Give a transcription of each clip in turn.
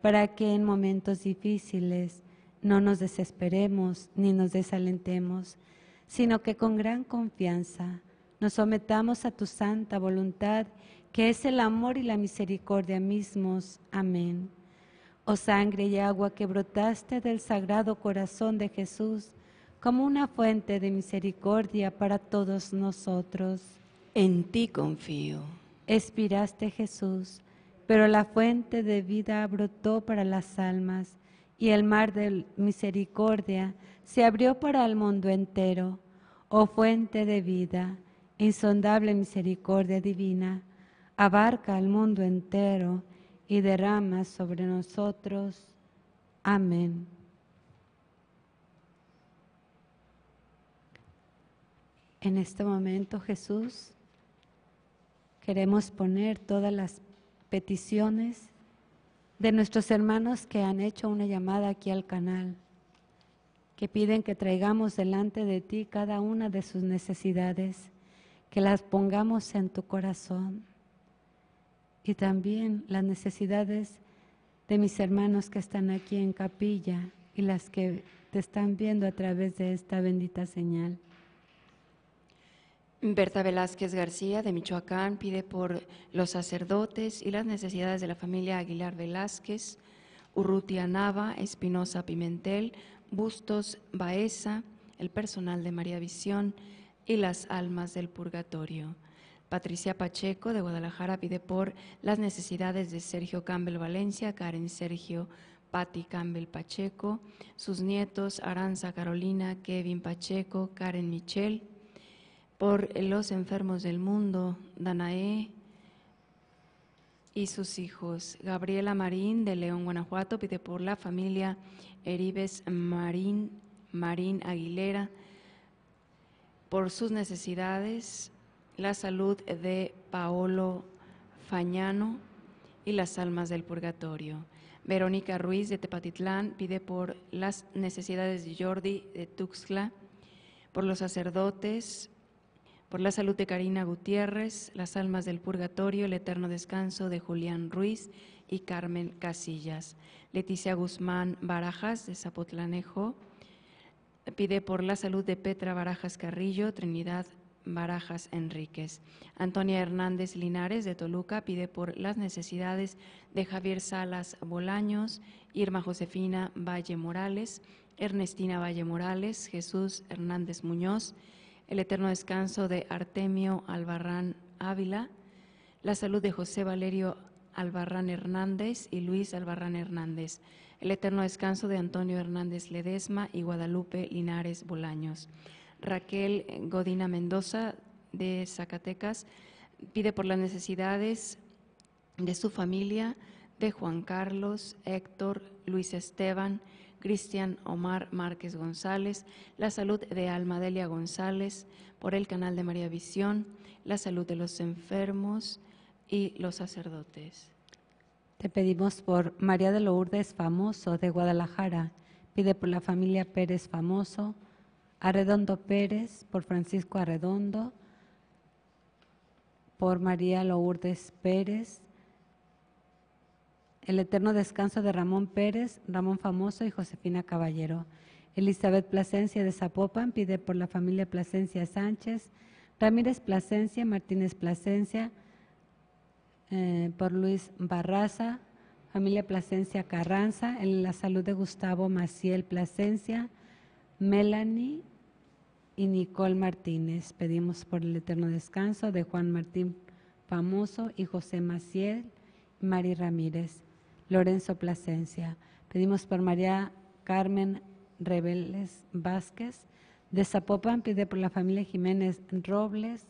para que en momentos difíciles no nos desesperemos ni nos desalentemos, sino que con gran confianza nos sometamos a tu santa voluntad, que es el amor y la misericordia mismos. Amén. Oh sangre y agua que brotaste del Sagrado Corazón de Jesús, como una fuente de misericordia para todos nosotros. En ti confío. Expiraste, Jesús, pero la fuente de vida brotó para las almas, y el mar de misericordia se abrió para el mundo entero. Oh fuente de vida, insondable misericordia divina, abarca al mundo entero y derrama sobre nosotros. Amén. En este momento, Jesús, queremos poner todas las peticiones de nuestros hermanos que han hecho una llamada aquí al canal, que piden que traigamos delante de ti cada una de sus necesidades, que las pongamos en tu corazón. Y también las necesidades de mis hermanos que están aquí en capilla y las que te están viendo a través de esta bendita señal. Berta Velázquez García, de Michoacán, pide por los sacerdotes y las necesidades de la familia Aguilar Velázquez, Urrutia Nava, Espinosa Pimentel, Bustos Baeza, el personal de María Visión y las almas del purgatorio. Patricia Pacheco, de Guadalajara, pide por las necesidades de Sergio Campbell Valencia, Karen Sergio, Patti Campbell Pacheco, sus nietos Aranza Carolina, Kevin Pacheco, Karen Michel, por los enfermos del mundo, Danae y sus hijos. Gabriela Marín, de León, Guanajuato, pide por la familia Heribes Marín Aguilera, por sus necesidades, la salud de Paolo Fañano y las almas del purgatorio. Verónica Ruiz, de Tepatitlán, pide por las necesidades de Jordi, de Tuxtla, por los sacerdotes, por la salud de Karina Gutiérrez, las almas del purgatorio, el eterno descanso de Julián Ruiz y Carmen Casillas. Leticia Guzmán Barajas, de Zapotlanejo, pide por la salud de Petra Barajas Carrillo, Trinidad Barajas Enríquez. Antonia Hernández Linares, de Toluca, pide por las necesidades de Javier Salas Bolaños, Irma Josefina Valle Morales, Ernestina Valle Morales, Jesús Hernández Muñoz, el eterno descanso de Artemio Albarrán Ávila, la salud de José Valerio Albarrán Hernández y Luis Albarrán Hernández, el eterno descanso de Antonio Hernández Ledesma y Guadalupe Linares Bolaños. Raquel Godina Mendoza, de Zacatecas, pide por las necesidades de su familia, de Juan Carlos, Héctor, Luis Esteban, Cristian Omar Márquez González, la salud de Almadelia González, por el canal de María Visión, la salud de los enfermos y los sacerdotes. Te pedimos por María de Lourdes Famoso, de Guadalajara, pide por la familia Pérez Famoso, Arredondo Pérez, por Francisco Arredondo, por María Lourdes Pérez, el eterno descanso de Ramón Pérez, Ramón Famoso y Josefina Caballero. Elizabeth Plasencia, de Zapopan, pide por la familia Plasencia Sánchez, Ramírez Plasencia, Martínez Plasencia, por Luis Barraza, familia Plasencia Carranza, en la salud de Gustavo Maciel Plasencia, Melanie y Nicole Martínez. Pedimos por el eterno descanso de Juan Martín Famoso y José Maciel, Mari Ramírez. Lorenzo Plasencia. Pedimos por María Carmen Rebeles Vázquez, de Zapopan, pide por la familia Jiménez Robles,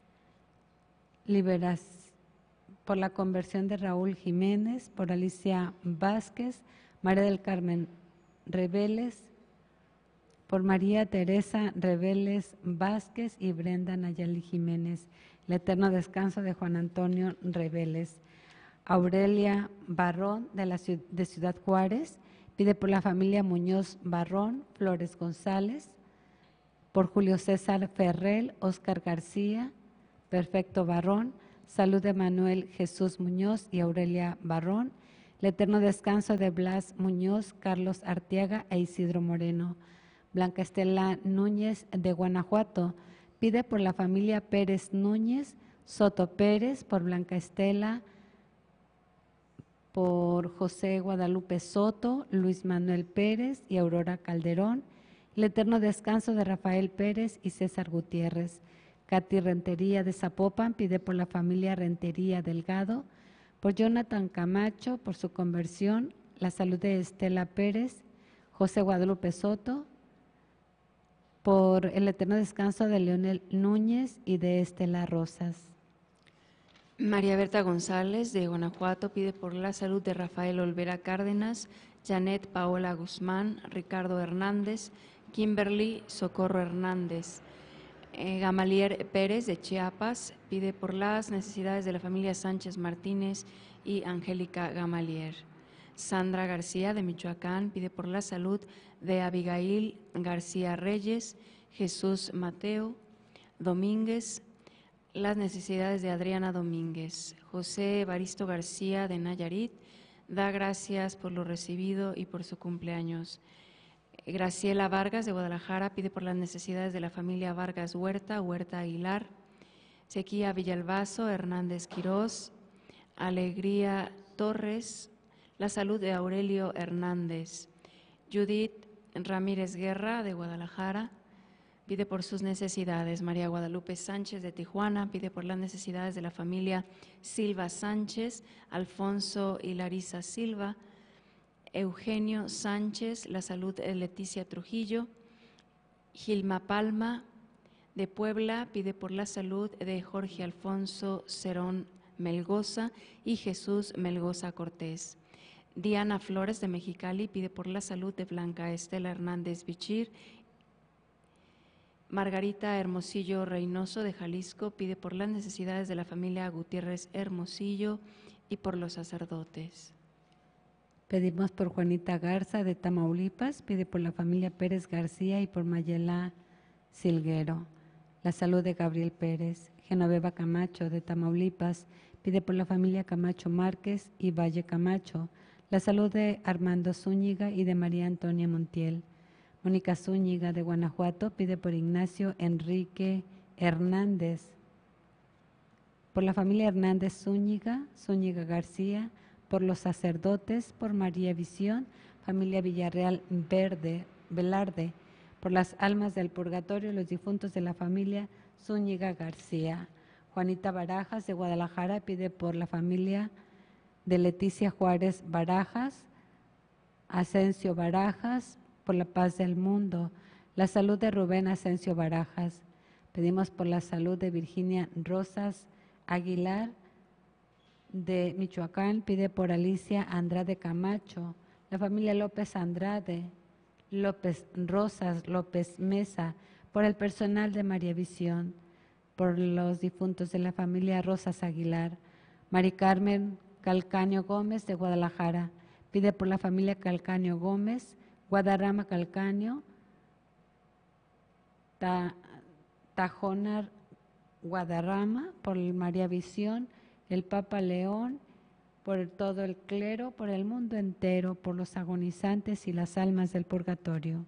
por la conversión de Raúl Jiménez, por Alicia Vázquez, María del Carmen Rebeles, por María Teresa Rebeles Vázquez y Brenda Nayeli Jiménez. El eterno descanso de Juan Antonio Rebeles. Aurelia Barrón, de Ciudad Juárez, pide por la familia Muñoz Barrón, Flores González, por Julio César Ferrell, Óscar García, Perfecto Barrón, salud de Manuel Jesús Muñoz y Aurelia Barrón, el eterno descanso de Blas Muñoz, Carlos Arteaga e Isidro Moreno. Blanca Estela Núñez de Guanajuato pide por la familia Pérez Núñez, Soto Pérez, por Blanca Estela, por José Guadalupe Soto, Luis Manuel Pérez y Aurora Calderón, el eterno descanso de Rafael Pérez y César Gutiérrez. Katy Rentería de Zapopan pide por la familia Rentería Delgado, por Jonathan Camacho, por su conversión, la salud de Estela Pérez, José Guadalupe Soto, por el eterno descanso de Leonel Núñez y de Estela Rosas. María Berta González de Guanajuato pide por la salud de Rafael Olvera Cárdenas, Janet Paola Guzmán, Ricardo Hernández, Kimberly Socorro Hernández. Gamalier Pérez de Chiapas pide por las necesidades de la familia Sánchez Martínez y Angélica Gamalier. Sandra García de Michoacán pide por la salud de Abigail García Reyes, Jesús Mateo Domínguez, las necesidades de Adriana Domínguez. José Evaristo García de Nayarit da gracias por lo recibido y por su cumpleaños. Graciela Vargas de Guadalajara pide por las necesidades de la familia Vargas Huerta, Huerta Aguilar. Sequía Villalbazo, Hernández Quirós, Alegría Torres, la salud de Aurelio Hernández. Judith Ramírez Guerra de Guadalajara pide por sus necesidades. María Guadalupe Sánchez de Tijuana pide por las necesidades de la familia Silva Sánchez, Alfonso y Larisa Silva. Eugenio Sánchez, la salud de Leticia Trujillo. Gilma Palma de Puebla pide por la salud de Jorge Alfonso Cerón Melgoza y Jesús Melgoza Cortés. Diana Flores de Mexicali pide por la salud de Blanca Estela Hernández Bichir. Margarita Hermosillo Reynoso de Jalisco pide por las necesidades de la familia Gutiérrez Hermosillo y por los sacerdotes. Pedimos por Juanita Garza de Tamaulipas, pide por la familia Pérez García y por Mayela Silguero. La salud de Gabriel Pérez. Genoveva Camacho de Tamaulipas pide por la familia Camacho Márquez y Valle Camacho. La salud de Armando Zúñiga y de María Antonia Montiel. Mónica Zúñiga de Guanajuato pide por Ignacio Enrique Hernández. Por la familia Hernández Zúñiga, Zúñiga García, por los sacerdotes, por María Visión, familia Villarreal Velarde, por las almas del purgatorio, los difuntos de la familia Zúñiga García. Juanita Barajas de Guadalajara pide por la familia de Leticia Juárez Barajas, Asensio Barajas, por la paz del mundo, la salud de Rubén Asensio Barajas. Pedimos por la salud de Virginia Rosas Aguilar, de Michoacán, pide por Alicia Andrade Camacho, la familia López Andrade, López Rosas, López Mesa, por el personal de María Visión, por los difuntos de la familia Rosas Aguilar. Mari Carmen Calcaño Gómez de Guadalajara, pide por la familia Calcaño Gómez, Guadarrama Calcaño, Tajonar Guadarrama, por María Visión, el Papa León, por todo el clero, por el mundo entero, por los agonizantes y las almas del purgatorio.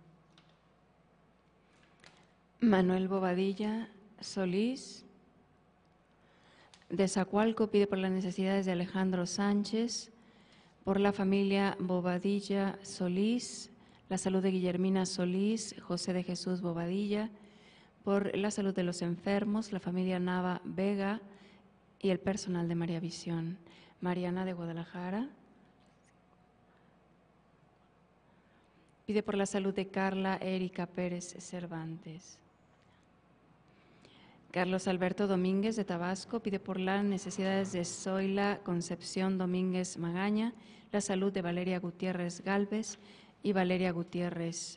Manuel Bobadilla Solís de Zacualco pide por las necesidades de Alejandro Sánchez, por la familia Bobadilla Solís, la salud de Guillermina Solís, José de Jesús Bobadilla, por la salud de los enfermos, la familia Nava Vega y el personal de María Visión. Mariana de Guadalajara pide por la salud de Carla Erika Pérez Cervantes. Carlos Alberto Domínguez de Tabasco pide por las necesidades de Zoila Concepción Domínguez Magaña, la salud de Valeria Gutiérrez Galvez y Valeria Gutiérrez.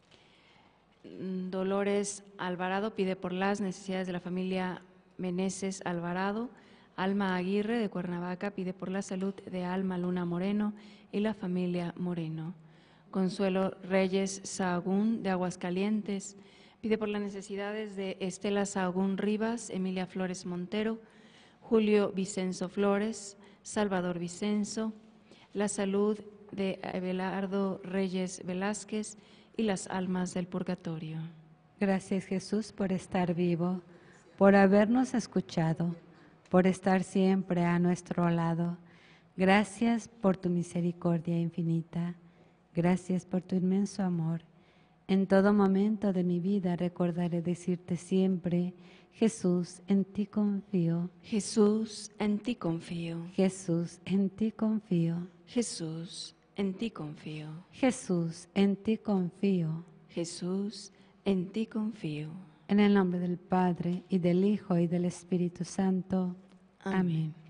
Dolores Alvarado pide por las necesidades de la familia Meneses Alvarado. Alma Aguirre de Cuernavaca pide por la salud de Alma Luna Moreno y la familia Moreno. Consuelo Reyes Sahagún de Aguascalientes pide por las necesidades de Estela Sahagún Rivas, Emilia Flores Montero, Julio Vicenzo Flores, Salvador Vicenzo, la salud de Abelardo Reyes Velázquez y las almas del purgatorio. Gracias, Jesús, por estar vivo, por habernos escuchado, por estar siempre a nuestro lado. Gracias por tu misericordia infinita. Gracias por tu inmenso amor. En todo momento de mi vida recordaré decirte siempre: Jesús, en ti confío. Jesús, en ti confío. Jesús, en ti confío. Jesús, en ti confío. Jesús, en ti confío. Jesús, en ti confío. En el nombre del Padre, y del Hijo, y del Espíritu Santo. Amén. Amén.